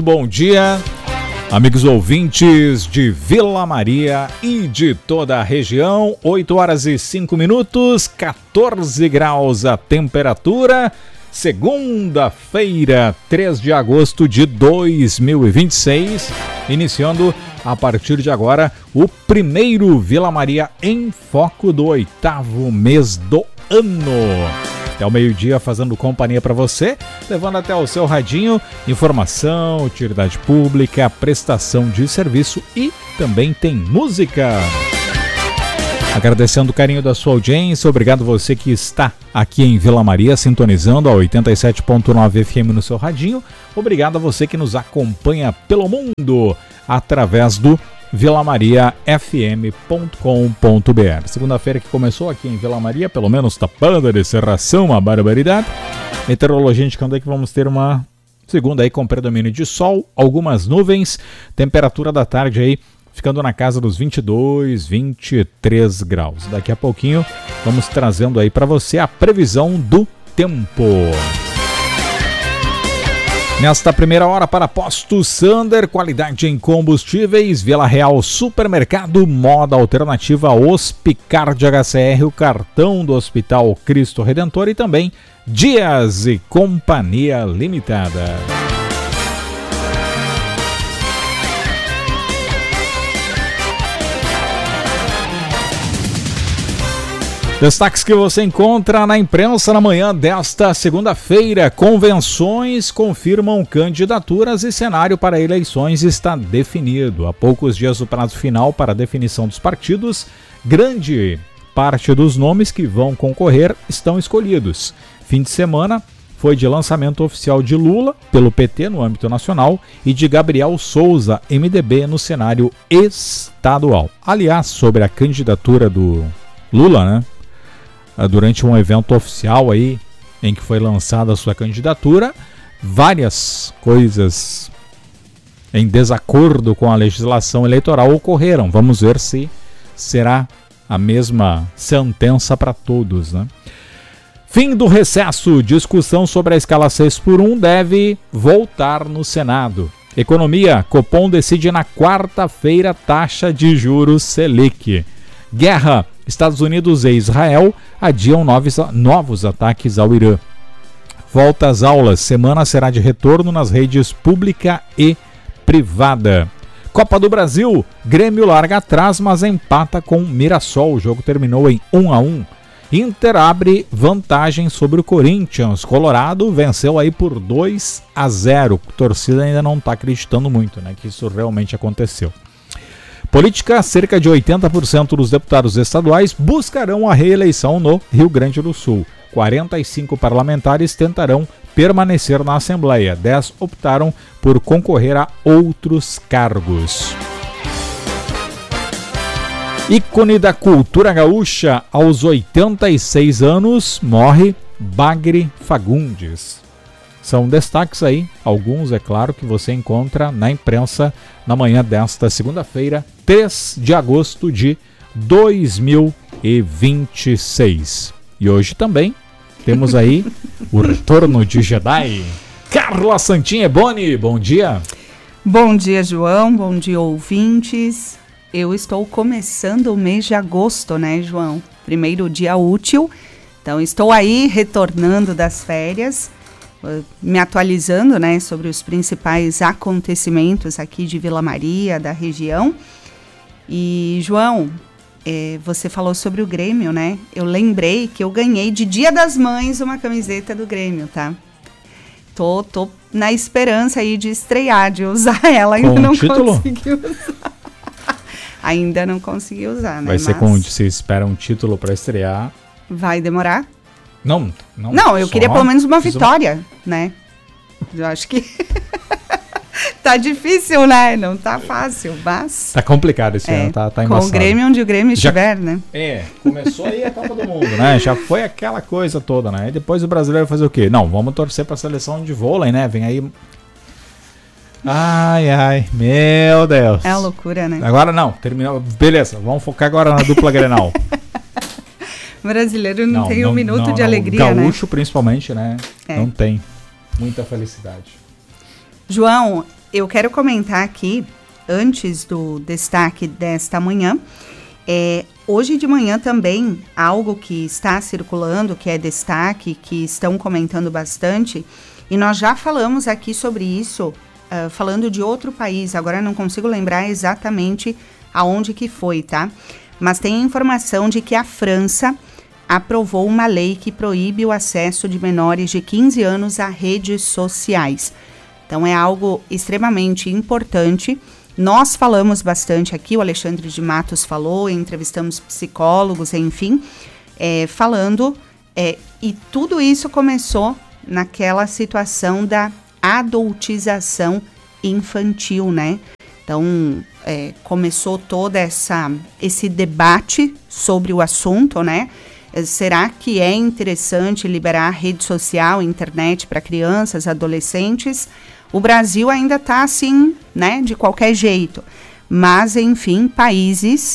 muito bom dia, amigos ouvintes de Vila Maria e de toda a região. 8 horas e 5 minutos, 14 graus a temperatura. Segunda-feira, 3 de agosto de 2026, iniciando a partir de agora o primeiro Vila Maria em Foco do 8º mês do ano. Até o meio-dia fazendo companhia para você, levando até o seu radinho informação, utilidade pública, prestação de serviço e também tem música. Agradecendo o carinho da sua audiência, obrigado você que está aqui em Vila Maria, sintonizando a 87.9 FM no seu radinho. Obrigado a você que nos acompanha pelo mundo através do vilamariafm.com.br. Segunda-feira que começou aqui em Vila Maria, pelo menos tapada de cerração, uma barbaridade. Meteorologia indicando aí que vamos ter uma segunda aí com predomínio de sol, algumas nuvens, temperatura da tarde aí ficando na casa dos 22, 23 graus. Daqui a pouquinho vamos trazendo aí para você a previsão do tempo. Nesta primeira hora para Posto Sander, qualidade em combustíveis, Vila Real Supermercado, moda alternativa Hospicard HCR, o cartão do Hospital Cristo Redentor e também Dias e Companhia Limitada. Destaques que você encontra na imprensa na manhã desta segunda-feira. Convenções confirmam candidaturas e cenário para eleições está definido. Há poucos dias do prazo final para a definição dos partidos, grande parte dos nomes que vão concorrer estão escolhidos. Fim de semana foi de lançamento oficial de Lula, pelo PT no âmbito nacional, e de Gabriel Souza, MDB, no cenário estadual. Aliás, sobre a candidatura do Lula, né? Durante um evento oficial aí, em que foi lançada a sua candidatura, várias coisas em desacordo com a legislação eleitoral ocorreram. Vamos ver se será a mesma sentença para todos, né? Fim do recesso, discussão sobre a escala 6x1 deve voltar no Senado. Economia, Copom decide na quarta-feira taxa de juros Selic. Guerra, Estados Unidos e Israel adiam novos ataques ao Irã. Volta às aulas, semana será de retorno nas redes pública e privada. Copa do Brasil, Grêmio larga atrás, mas empata com Mirassol. O jogo terminou em 1-1. Inter abre vantagem sobre o Corinthians. Colorado venceu aí por 2-0. A torcida ainda não está acreditando muito, né, que isso realmente aconteceu. Política, cerca de 80% dos deputados estaduais buscarão a reeleição no Rio Grande do Sul. 45 parlamentares tentarão permanecer na Assembleia. 10 optaram por concorrer a outros cargos. Ícone da cultura gaúcha, aos 86 anos, morre Bagre Fagundes. São destaques aí, alguns, é claro, que você encontra na imprensa na manhã desta segunda-feira, 3 de agosto de 2026. E hoje também temos aí o retorno de Jedi. Carla Santinha Boni, bom dia. Bom dia, João, bom dia, ouvintes. Eu estou começando o mês de agosto, né, João? Primeiro dia útil, então estou aí retornando das férias, me atualizando, né, sobre os principais acontecimentos aqui de Vila Maria, da região. E, João, você falou sobre o Grêmio, né? Eu lembrei que eu ganhei de Dia das Mães uma camiseta do Grêmio, tá? Tô na esperança aí de estrear, de usar ela. Ainda não consegui usar. Ainda não consegui usar, né? Vai ser como você espera um título para estrear. Vai demorar? Não, eu queria pelo menos uma vitória, né? Eu acho que tá difícil, né? Não tá fácil, mas... Tá complicado esse ano, tá embaçado. Com o Grêmio onde o Grêmio estiver, né? Começou aí a Copa do Mundo, né? Já foi aquela coisa toda, né? E depois o brasileiro fazer o quê? Não, vamos torcer pra seleção de vôlei, né? Vem aí... Ai, meu Deus. É uma loucura, né? Agora não, terminou. Beleza, vamos focar agora na dupla Grenal. Brasileiro não tem um minuto de alegria, né? Gaúcho, principalmente, né? Não tem muita felicidade. João, eu quero comentar aqui, antes do destaque desta manhã, hoje de manhã também, algo que está circulando, que é destaque, que estão comentando bastante, e nós já falamos aqui sobre isso, falando de outro país, agora não consigo lembrar exatamente aonde que foi, tá? Mas tem a informação de que a França aprovou uma lei que proíbe o acesso de menores de 15 anos a redes sociais. Então é algo extremamente importante. Nós falamos bastante aqui, o Alexandre de Matos falou, entrevistamos psicólogos, enfim, falando, e tudo isso começou naquela situação da adultização infantil, né? Então, começou todo esse debate sobre o assunto, né? Será que é interessante liberar rede social, internet para crianças, adolescentes? O Brasil ainda está assim, né, de qualquer jeito. Mas, enfim, países,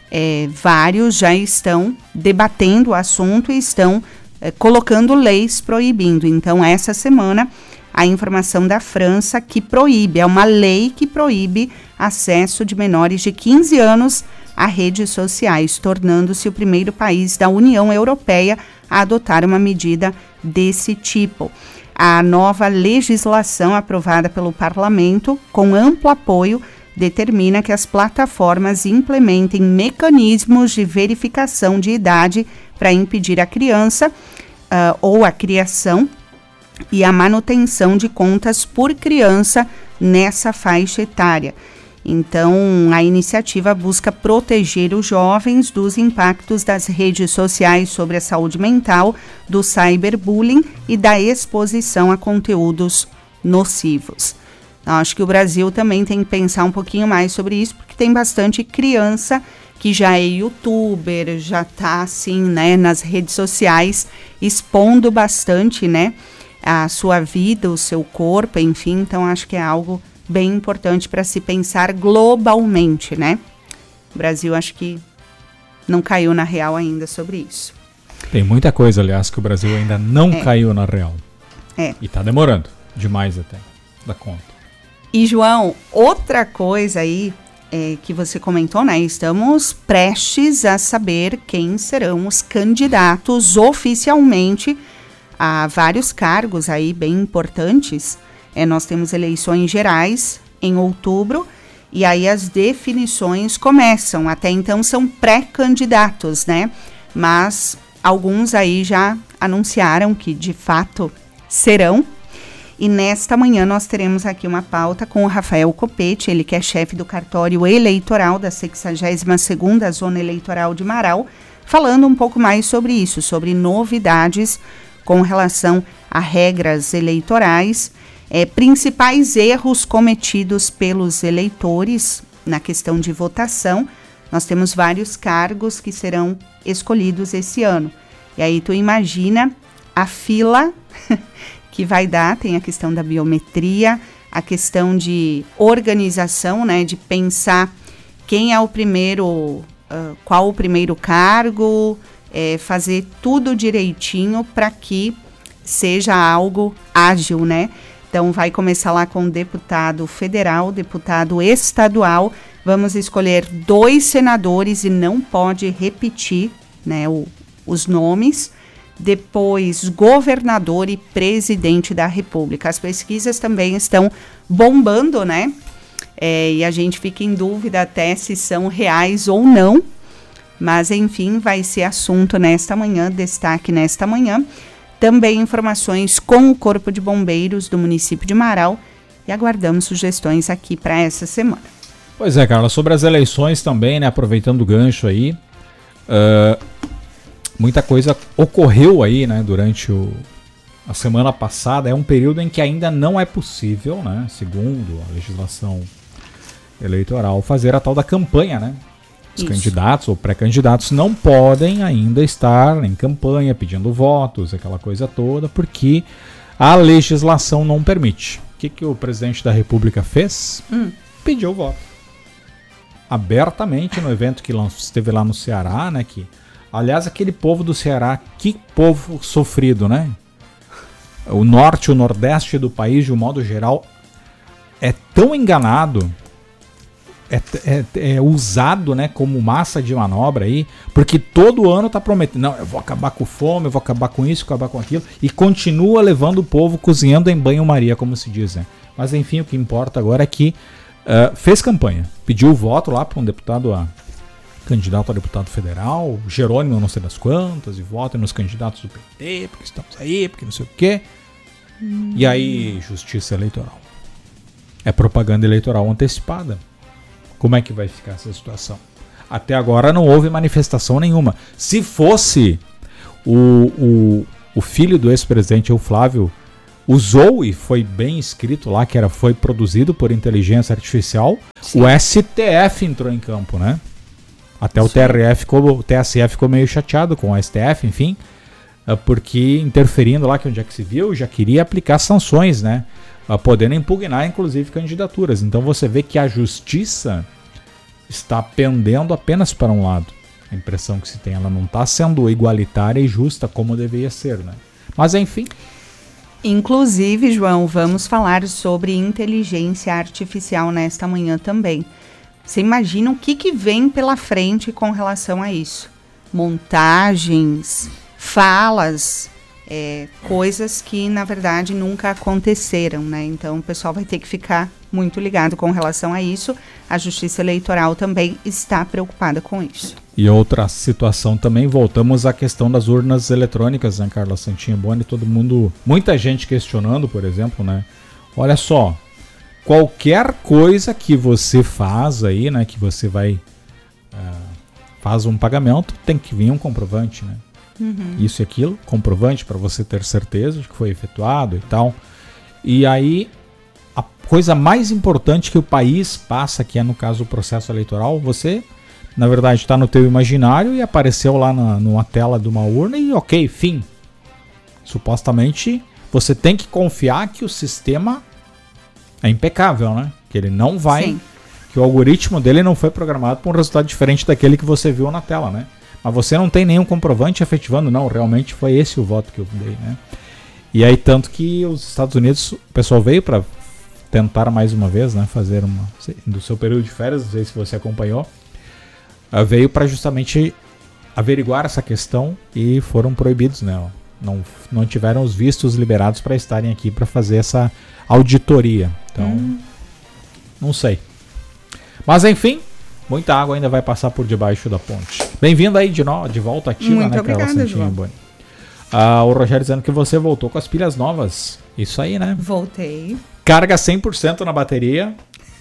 vários já estão debatendo o assunto e estão colocando leis proibindo. Então, essa semana, a informação da França que proíbe, é uma lei que proíbe acesso de menores de 15 anos a redes sociais, tornando-se o primeiro país da União Europeia a adotar uma medida desse tipo. A nova legislação aprovada pelo Parlamento, com amplo apoio, determina que as plataformas implementem mecanismos de verificação de idade para impedir a criança ou a criação e a manutenção de contas por criança nessa faixa etária. Então, a iniciativa busca proteger os jovens dos impactos das redes sociais sobre a saúde mental, do cyberbullying e da exposição a conteúdos nocivos. Então, acho que o Brasil também tem que pensar um pouquinho mais sobre isso, porque tem bastante criança que já é youtuber, já está assim, né, nas redes sociais, expondo bastante, né, a sua vida, o seu corpo, enfim. Então, acho que é algo bem importante para se pensar globalmente, né? O Brasil acho que não caiu na real ainda sobre isso. Tem muita coisa, aliás, que o Brasil ainda não caiu na real. E está demorando demais até da conta. E, João, outra coisa aí que você comentou, né? Estamos prestes a saber quem serão os candidatos oficialmente a vários cargos aí bem importantes. Nós temos eleições gerais em outubro e aí as definições começam. Até então são pré-candidatos, né? Mas alguns aí já anunciaram que de fato serão. E nesta manhã nós teremos aqui uma pauta com o Rafael Copete, ele que é chefe do cartório eleitoral da 62ª Zona Eleitoral de Marau, falando um pouco mais sobre isso, sobre novidades com relação a regras eleitorais, principais erros cometidos pelos eleitores na questão de votação. Nós temos vários cargos que serão escolhidos esse ano. E aí tu imagina a fila que vai dar, tem a questão da biometria, a questão de organização, né, de pensar quem é o primeiro, qual o primeiro cargo, fazer tudo direitinho para que seja algo ágil, né? Então, vai começar lá com deputado federal, deputado estadual. Vamos escolher 2 senadores e não pode repetir, né, os nomes. Depois, governador e presidente da República. As pesquisas também estão bombando, né? E a gente fica em dúvida até se são reais ou não. Mas, enfim, vai ser assunto nesta manhã, destaque nesta manhã. Também informações com o Corpo de Bombeiros do município de Marau e aguardamos sugestões aqui para essa semana. Pois é, Carla, sobre as eleições também, né, aproveitando o gancho aí, muita coisa ocorreu aí, né, durante a semana passada. É um período em que ainda não é possível, né, segundo a legislação eleitoral, fazer a tal da campanha, né? Os candidatos ou pré-candidatos não podem ainda estar em campanha pedindo votos, aquela coisa toda, porque a legislação não permite. O que o presidente da República fez? Pediu voto. Abertamente no evento que esteve lá no Ceará, né? Que, aliás, aquele povo do Ceará, que povo sofrido, né? O norte e o nordeste do país, de um modo geral, é tão enganado, é usado, né, como massa de manobra aí, porque todo ano tá prometendo, não, eu vou acabar com fome, eu vou acabar com isso, acabar com aquilo, e continua levando o povo cozinhando em banho-maria, como se diz, né? Mas enfim, o que importa agora é que fez campanha, pediu voto lá para um candidato a deputado federal, Jerônimo não sei das quantas, e votem nos candidatos do PT, porque estamos aí, porque não sei o quê. E aí, justiça eleitoral. É propaganda eleitoral antecipada. Como é que vai ficar essa situação? Até agora não houve manifestação nenhuma. Se fosse o filho do ex-presidente, o Flávio, usou, e foi bem escrito lá, que foi produzido por inteligência artificial, sim, o STF entrou em campo, né? Até o TSE ficou meio chateado com o STF, enfim, porque interferindo lá, que onde é que se viu, já queria aplicar sanções, né? Podendo impugnar, inclusive, candidaturas. Então você vê que a justiça está pendendo apenas para um lado. A impressão que se tem, ela não está sendo igualitária e justa como deveria ser, né? Mas enfim. Inclusive, João, vamos falar sobre inteligência artificial nesta manhã também. Você imagina o que vem pela frente com relação a isso? Montagens, falas, coisas que na verdade nunca aconteceram, né? Então o pessoal vai ter que ficar muito ligado com relação a isso. A Justiça Eleitoral também está preocupada com isso. E outra situação também, voltamos à questão das urnas eletrônicas, né, Carla Santinha Boni? Muita gente questionando, por exemplo, né? Olha só, qualquer coisa que você faz aí, né, que você faz um pagamento, tem que vir um comprovante, né? Uhum. Isso e aquilo, comprovante para você ter certeza de que foi efetuado e tal. E aí, a coisa mais importante que o país passa, que é no caso o processo eleitoral, você, na verdade, está no teu imaginário e apareceu lá numa tela de uma urna e ok, fim. Supostamente, você tem que confiar que o sistema é impecável, né? Que ele não vai... Sim. Que o algoritmo dele não foi programado para um resultado diferente daquele que você viu na tela, né? Mas você não tem nenhum comprovante efetivando, não, realmente foi esse o voto que eu dei, né? E aí, tanto que os Estados Unidos, o pessoal veio para tentar mais uma vez, né, fazer do seu período de férias, não sei se você acompanhou, veio para justamente averiguar essa questão e foram proibidos, né? Não tiveram os vistos liberados para estarem aqui para fazer essa auditoria. Então, não sei. Mas enfim, muita água ainda vai passar por debaixo da ponte. Bem-vindo aí de volta ativa, muito né, obrigada, Carla Santinha Boni? O Rogério dizendo que você voltou com as pilhas novas. Isso aí, né? Voltei. Carga 100% na bateria.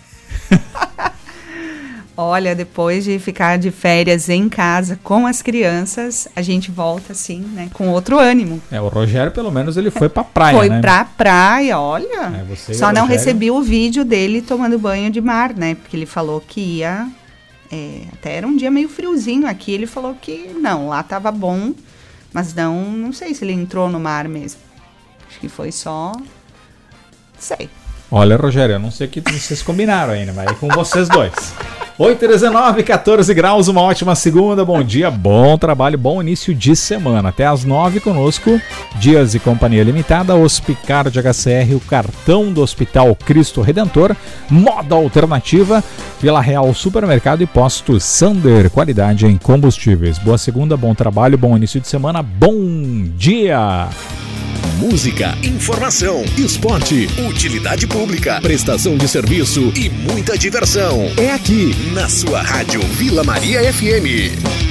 Olha, depois de ficar de férias em casa com as crianças, a gente volta assim, né, com outro ânimo. O Rogério, pelo menos, ele foi pra praia, foi, né? Foi pra praia, olha. Só não recebi o vídeo dele tomando banho de mar, né? Porque ele falou que ia... até era um dia meio friozinho aqui. Ele falou que não, lá tava bom, mas não sei se ele entrou no mar mesmo. Acho que foi só... sei. Olha, Rogério, eu não sei o que vocês combinaram ainda, mas é com vocês dois. 8h19, 14 graus, uma ótima segunda, bom dia, bom trabalho, bom início de semana. Até às 9 conosco, Dias e Companhia Limitada, Hospicar de HCR, o cartão do Hospital Cristo Redentor, Moda Alternativa, Vila Real Supermercado e Posto Sander, qualidade em combustíveis. Boa segunda, bom trabalho, bom início de semana, bom dia! Música, informação, esporte, utilidade pública, prestação de serviço e muita diversão. É aqui, na sua rádio Vila Maria FM.